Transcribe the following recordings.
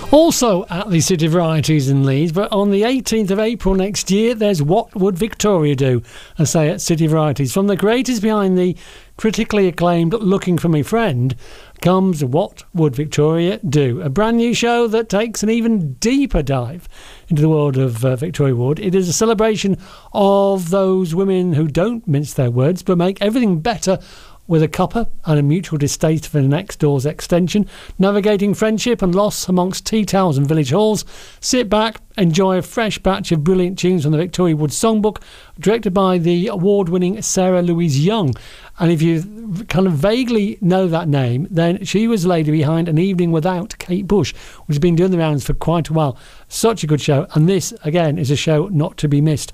Also at the City Varieties in Leeds, but on the 18th of April next year, there's What Would Victoria Do? I say at City Varieties. From the creators behind the critically acclaimed Looking for Me Friend comes What Would Victoria Do? A brand new show that takes an even deeper dive into the world of Victoria Wood. It is a celebration of those women who don't mince their words but make everything better with a cuppa and a mutual distaste for the next door's extension, navigating friendship and loss amongst tea towels and village halls. Sit back, enjoy a fresh batch of brilliant tunes from the Victoria Wood Songbook, directed by the award-winning Sarah Louise Young. And if you kind of vaguely know that name, then she was the lady behind An Evening Without Kate Bush, which has been doing the rounds for quite a while. Such a good show, and this, again, is a show not to be missed.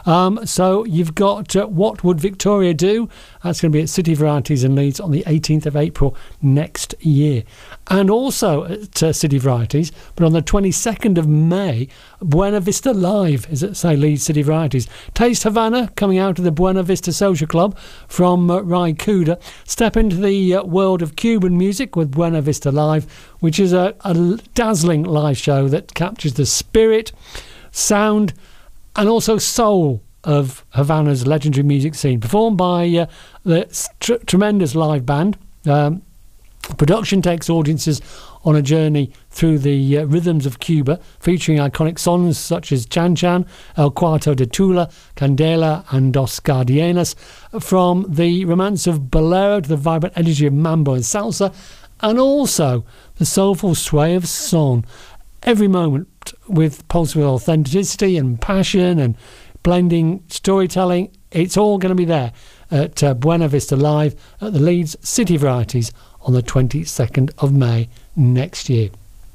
So you've got What Would Victoria Do? That's going to be at City Varieties in Leeds on the 18th of April next year. And also at City Varieties, but on the 22nd of May, Buena Vista Live is at, say, Leeds City Varieties. Taste Havana, coming out of the Buena Vista Social Club from Rai Kuda. Step into the world of Cuban music with Buena Vista Live, which is a dazzling live show that captures the spirit, sound, and also soul of Havana's legendary music scene. Performed by the tremendous live band. Production takes audiences on a journey through the rhythms of Cuba, featuring iconic songs such as Chan Chan, El Cuarto de Tula, Candela and Dos Gardienas, from the romance of bolero to the vibrant energy of mambo and salsa, and also the soulful sway of son. Every moment with pulse with authenticity and passion and blending storytelling. It's all going to be there at Buena Vista Live at the Leeds City Varieties on the 22nd of May next year.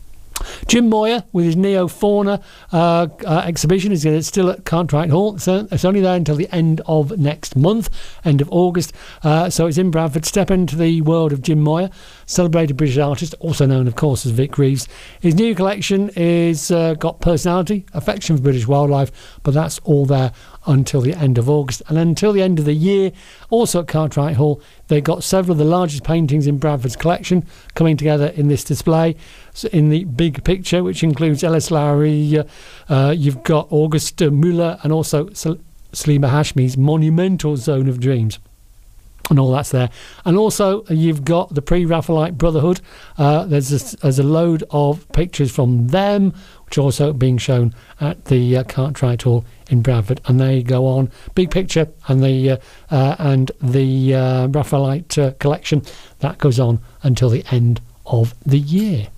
Jim Moyer with his Neo-Fauna exhibition is still at Cartwright Hall. It's only there until the end of next month, end of August. So it's in Bradford. Step into the world of Jim Moyer, celebrated British artist, also known, of course, as Vic Reeves. His new collection is got personality, affection for British wildlife, but that's all there until the end of August. And until the end of the year, also at Cartwright Hall, they've got several of the largest paintings in Bradford's collection coming together in this display. So in the big picture, which includes Ellis Lowry, you've got August Muller, and also Salima Hashmi's monumental Zone of Dreams. And all that's there. And also you've got the Pre-Raphaelite Brotherhood. There's a load of pictures from them, which are also being shown at the Cartwright Hall in Bradford. And they go on. Big picture and the Raphaelite collection, that goes on until the end of the year.